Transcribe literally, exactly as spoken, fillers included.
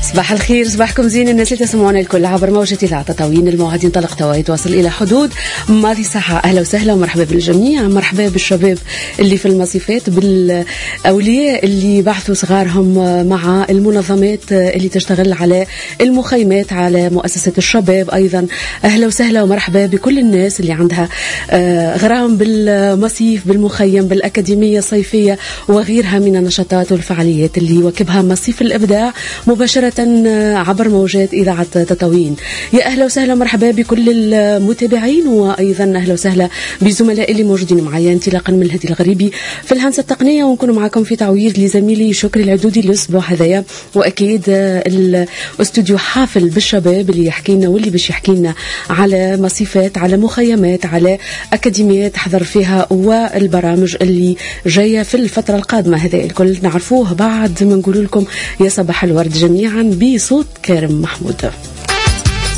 صباح الخير، صباحكم زين الناس اللي تسمعونا الكل عبر موجة إذاعة تطاوين. الموعد ينطلق توا يتواصل إلى حدود ماضي ساعة. أهلا وسهلا ومرحبا بالجميع، مرحبا بالشباب اللي في المصيفات، بالأولياء اللي بعثوا صغارهم مع المنظمات اللي تشتغل على المخيمات، على مؤسسة الشباب أيضا. أهلا وسهلا ومرحبا بكل الناس اللي عندها غرام بالمصيف، بالمخيم، بالأكاديمية الصيفية وغيرها من النشاطات والفعاليات اللي يواكبها مصيف الإبداع مباشرة عبر موجات إذاعة تطاوين. يا أهلا وسهلا مرحبا بكل المتابعين، وأيضا أهلا وسهلا بزملائي اللي موجودين معايا انطلاقا من الهدي الغريبي في الهندسة التقنية، ونكون معكم في تعويض لزميلي شكري العدودي الأسبوع هذايا، وأكيد الاستوديو حافل بالشباب اللي يحكي لنا واللي باش يحكي لنا على مصيفات، على مخيمات، على أكاديميات تحضر فيها والبرامج اللي جاية في الفترة القادمة. هذا الكل نعرفوه بعد ما نقول لكم يا صباح الورد جميعا بصوت كارم محمود.